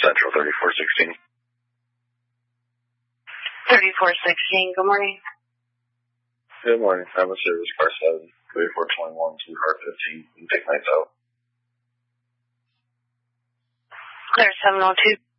Central 3416. 3416, good morning. Good morning. I'm a service car 7, 3421 to car 15. You take nights out. Clear 702.